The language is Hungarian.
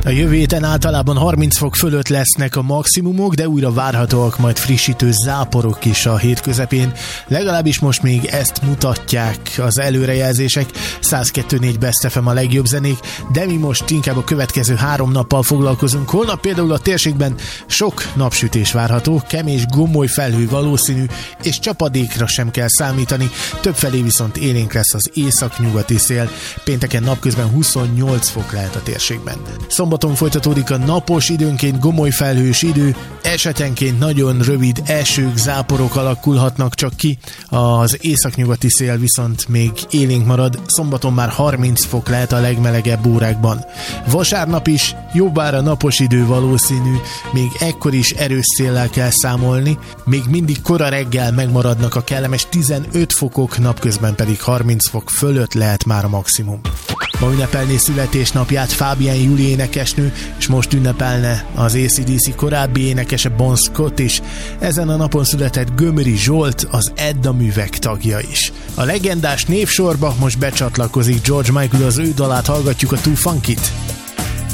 A jövő héten általában 30 fok fölött lesznek a maximumok, de újra várhatóak majd frissítő záporok is a hét közepén. Legalábbis most még ezt mutatják az előrejelzések. 102.4 Best FM a legjobb zenék, de mi most inkább a következő 3 nappal foglalkozunk. Holnap például a térségben sok napsütés várható, kemés gomoly felhő valószínű, és csapadékra sem kell számítani. Többfelé viszont élénk lesz az északnyugati szél. Pénteken napközben 28 fok lehet a térségben. Szombaton folytatódik a napos, időnként gomoly felhős idő, esetenként nagyon rövid esők, záporok alakulhatnak csak ki, az északnyugati szél viszont még élénk marad, szombaton már 30 fok lehet a legmelegebb órákban. Vasárnap is jobbára napos idő valószínű, még ekkor is erős széllel kell számolni, még mindig kora reggel megmaradnak a kellemes 15 fokok, napközben pedig 30 fok fölött lehet már a maximum. Ma ünnepelné születésnapját Fabian Juli énekesnő, és most ünnepelne az AC/DC korábbi énekese Bon Scott is. Ezen a napon született Gömöri Zsolt, az Edda művek tagja is. A legendás névsorba most becsatlakozik George Michael, az ő dalát hallgatjuk, a Too Funkit.